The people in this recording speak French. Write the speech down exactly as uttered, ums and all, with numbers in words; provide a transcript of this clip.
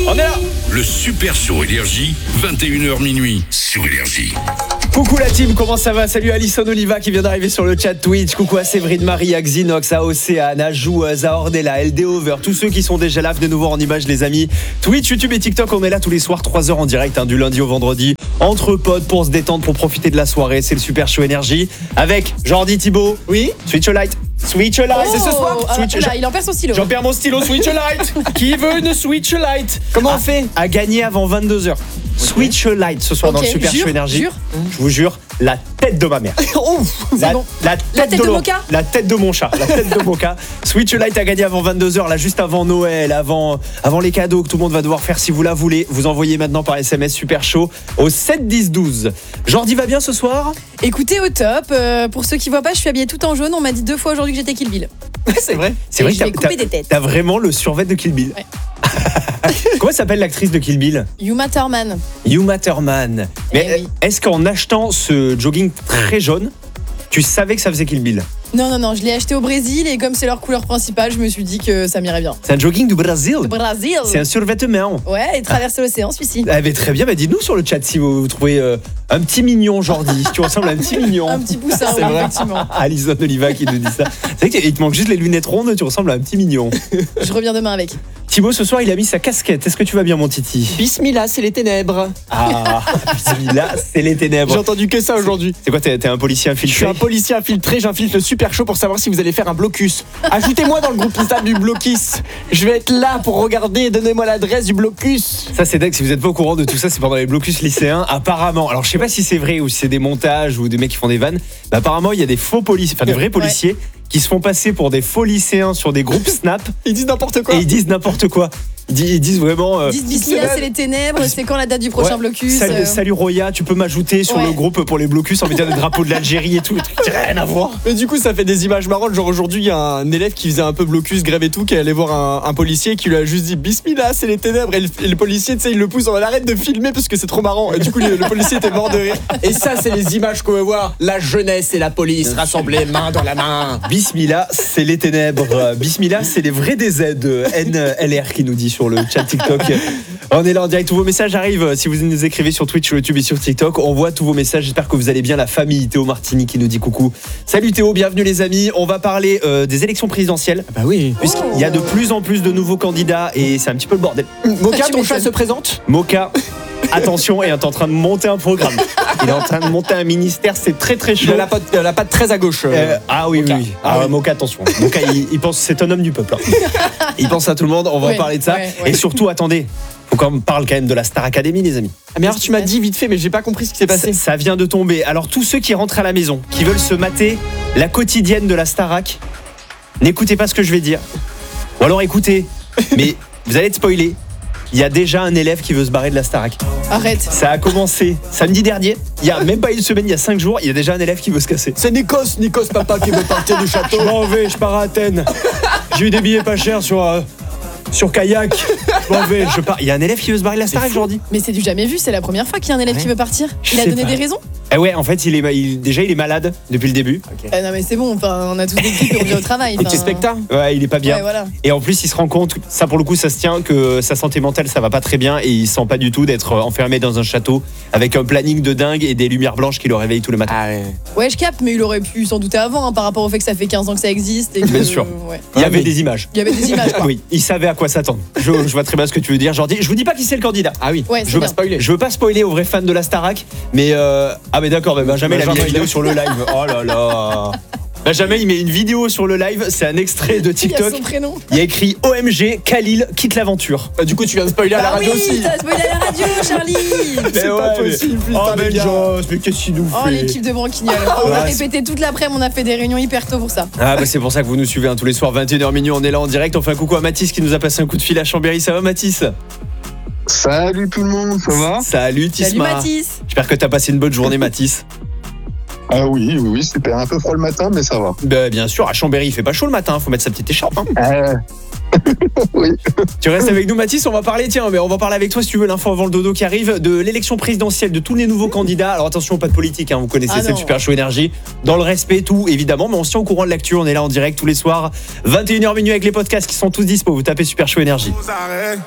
On est là. Le Super Show Énergie, vingt et une heures minuit sur Énergie. Coucou la team, comment ça va? Salut Alison Oliva qui vient d'arriver sur le chat Twitch. Coucou à Séverine Marie, à Xinox, à Océane, à Jou, à Zahordella, L D Over, tous ceux qui sont déjà là, venez nous voir en image les amis. Twitch, YouTube et TikTok, on est là tous les soirs, trois heures en direct, hein, du lundi au vendredi. Entre potes pour se détendre, pour profiter de la soirée. C'est le Super Show Énergie avec Jordi Thibaut. Oui. Switch a light. Switch a light. Oh, c'est ce soir. Switch Ah, là, il en perd son stylo. J'en perds mon stylo. Switch a light. Qui veut une Switch a light? Comment à, on fait? À gagner avant vingt-deux heures. Okay. Switch a light ce soir okay. Dans le Super jure, Show Énergie. Jure. Je vous jure, la tête de ma mère. Ouf, la, bon. la, tête la tête de, de Moka. La tête de mon chat. La tête de Moka. Switch a light à gagner avant vingt-deux heures, là juste avant Noël, avant, avant les cadeaux que tout le monde va devoir faire si vous la voulez. Vous envoyez maintenant par S M S Super Show au sept dix douze. Jordi va bien ce soir? Écoutez, au top. Euh, pour ceux qui voient pas, je suis habillée tout en jaune. On m'a dit deux fois aujourd'hui que j'étais Kill Bill. C'est vrai. C'est Et vrai je que vais t'as, couper t'as, des têtes. T'as vraiment le survêt de Kill Bill. Ouais. Comment s'appelle l'actrice de Kill Bill? Uma Thurman. Uma Thurman. Mais eh oui. Est-ce qu'en achetant ce jogging très jaune, tu savais que ça faisait Kill Bill? Non, non, non, je l'ai acheté au Brésil et comme c'est leur couleur principale, je me suis dit que ça m'irait bien. C'est un jogging du Brésil. Du Brésil. C'est un survêtement. Ouais, et traverser l'océan celui-ci. Ah, mais très bien, bah dites-nous sur le chat si vous, vous trouvez euh, un petit mignon Jordi, si tu ressembles à un petit mignon. Un petit poussin, c'est oui, vrai. effectivement. Alison Oliva qui nous dit ça. C'est vrai qu'il te manque juste les lunettes rondes, tu ressembles à un petit mignon. Je reviens demain avec. Thibaut, ce soir, il a mis sa casquette. Est-ce que tu vas bien, mon titi? Bismillah, c'est les ténèbres. Ah, Bismillah, c'est les ténèbres. J'ai entendu que ça aujourd'hui. C'est quoi, t'es, t'es un policier infiltré? Je suis un policier infiltré, j'infiltre le Super Show pour savoir si vous allez faire un blocus. Ajoutez-moi dans le groupe Insta du blocus. Je vais être là pour regarder et donnez-moi l'adresse du blocus. Ça, c'est dingue. Si vous n'êtes pas au courant de tout ça, c'est pendant les blocus lycéens. Apparemment, alors je sais pas si c'est vrai ou si c'est des montages ou des mecs qui font des vannes, mais apparemment, il y a des faux policiers, enfin des vrais policiers. Ouais. Qui se font passer pour des faux lycéens sur des groupes Snap. Ils disent n'importe quoi. Et ils disent n'importe quoi. Ils disent, ils disent vraiment. Euh, ils disent Bismillah, c'est les ténèbres. C'est quand la date du prochain ouais. blocus? Salut, euh... salut Roya, tu peux m'ajouter sur ouais. le groupe pour les blocus en mettant des drapeaux de l'Algérie et tout. Rien à voir. Mais du coup, ça fait des images marrantes. Genre aujourd'hui, il y a un élève qui faisait un peu blocus, grève et tout, qui est allé voir un, un policier qui lui a juste dit Bismillah, c'est les ténèbres. Et le, et le policier, tu sais, il le pousse, on arrête de filmer parce que c'est trop marrant. Et du coup, le, le policier était mort de rire. Et ça, c'est les images qu'on veut voir. La jeunesse et la police rassemblées main dans la main. Bismillah, c'est les ténèbres. Bismillah, c'est les vrais D Z. N L R qui nous dit sur le chat TikTok. On est là en direct, tous vos messages arrivent. Si vous nous écrivez sur Twitch, sur YouTube et sur TikTok, on voit tous vos messages. J'espère que vous allez bien. La famille Théo Martini qui nous dit coucou. Salut Théo, bienvenue les amis. On va parler euh, des élections présidentielles. Bah oui. Puisqu'il y a de plus en plus de nouveaux candidats et c'est un petit peu le bordel. Moka, ton chat se présente. Moka. Attention, il est en train de monter un programme. Il est en train de monter un ministère, c'est très très chaud. Il a la patte, la patte très à gauche. Euh, euh, ah oui, Moka. oui, oui. Ah, ah, oui. Moka, attention. Moka, il, il pense, c'est un homme du peuple. Hein. Il pense à tout le monde. On va ouais, en parler de ça. Ouais, ouais. Et surtout, attendez, faut qu'on parle quand même de la Star Academy, les amis. Ah, mais alors, tu m'as dit vite fait, mais j'ai pas compris ce qui s'est passé. Ça, ça vient de tomber. Alors, tous ceux qui rentrent à la maison, qui veulent se mater la quotidienne de la Starac, n'écoutez pas ce que je vais dire. Ou alors écoutez, mais vous allez être spoilés. Il y a déjà un élève qui veut se barrer de la Starac. Arrête. Ça a commencé samedi dernier. Il y a même pas une semaine, il y a cinq jours, il y a déjà un élève qui veut se casser. C'est Nikos, Nikos papa qui veut partir du château. Je m'en vais, je pars à Athènes. J'ai eu des billets pas chers sur euh, sur kayak. Je m'en vais, je pars. Il y a un élève qui veut se barrer de la Starac aujourd'hui. Mais c'est du jamais vu, c'est la première fois qu'il y a un élève ouais. qui veut partir. Il je a donné pas. des raisons. Eh ouais, en fait, il est, il, déjà il est malade depuis le début. Okay. Euh, non mais c'est bon, enfin, on a tous des trucs et on vient au travail. Et tu spectacles. Ouais, il est pas bien. Ouais, voilà. Et en plus, il se rend compte, ça pour le coup, ça se tient, que sa santé mentale, ça va pas très bien et il sent pas du tout d'être enfermé dans un château avec un planning de dingue et des lumières blanches qui le réveillent tous les matins. Ah ouais. Ouais, je capte, mais il aurait pu s'en douter avant hein, par rapport au fait que ça fait quinze ans que ça existe. Et que, bien sûr. Euh, ouais. Il y avait des images. Il y avait des images. Quoi. Oui, il savait à quoi s'attendre. Je, je vois très bien ce que tu veux dire, Jordi. Je vous dis pas qui c'est le candidat. Ah oui. Ouais, je veux bien. pas spoiler. Je veux pas spoiler aux vrais fans de la Starac, mais euh... ah mais d'accord, mais Benjamin il a mis la vidéo sur le live. Oh là là. Benjamin il met une vidéo sur le live, c'est un extrait de TikTok. Il y a son prénom. Il y a écrit O M G, Khalil quitte l'aventure. Bah, du coup tu viens de spoiler à la ah radio oui, aussi. T'as spoilé à la radio, Charlie. C'est ouais, pas possible. Mais... Oh Benjamin, mais qu'est-ce qu'il nous fait? Oh l'équipe de Branquignol. On a répété toute l'après-midi, on a fait des réunions hyper tôt pour ça. Ah bah c'est pour ça que vous nous suivez hein, tous les soirs vingt et une heures minuit, on est là en direct. On fait un coucou à Mathis qui nous a passé un coup de fil à Chambéry. Ça va Mathis? Salut tout le monde, ça va? Salut Tisma. Salut Mathis. J'espère que t'as passé une bonne journée Mathis. Ah oui, oui, oui, super. Un peu froid le matin, mais ça va. Bah, bien sûr, à Chambéry, il fait pas chaud le matin, faut mettre sa petite écharpe. Hein. Euh... oui. Tu restes avec nous Mathis, on va parler, tiens, mais on va parler avec toi si tu veux, l'info avant le dodo qui arrive, de l'élection présidentielle, de tous les nouveaux candidats. Alors attention, pas de politique, hein, vous connaissez, ah c'est le Super Show Énergie. Dans le respect, tout, évidemment, mais on se tient au courant de l'actu, on est là en direct tous les soirs, vingt et une heures minuit avec les podcasts qui sont tous dispo, vous tapez Super Show Énergie.